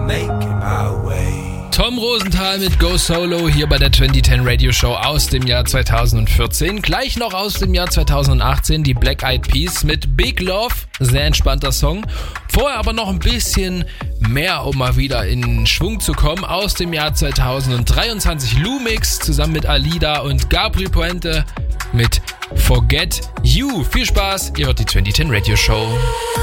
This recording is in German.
making my way. Tom Rosenthal mit Go Solo hier bei der 2010 Radio Show aus dem Jahr 2014. Gleich noch aus dem Jahr 2018 die Black Eyed Peas mit Big Love. Sehr entspannter Song. Vorher aber noch ein bisschen mehr, um mal wieder in Schwung zu kommen. Aus dem Jahr 2023 Lumix zusammen mit Alida und Gabriel Puente mit Forget You. Viel Spaß, ihr hört die 2010 Radio Show.